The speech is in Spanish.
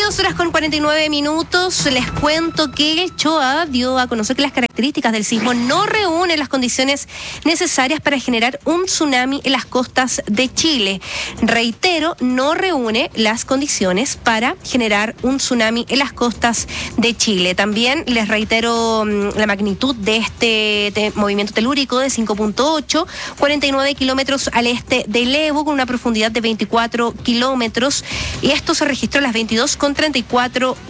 22:49. Les cuento que el CHOA dio a conocer que las características del sismo no reúnen las condiciones necesarias para generar un tsunami en las costas de Chile. Reitero, no reúne las condiciones para generar un tsunami en las costas de Chile. También les reitero la magnitud de este movimiento telúrico de 5.8, 49 kilómetros al este de Lebu, con una profundidad de 24 kilómetros. Y esto se registró a las 22:34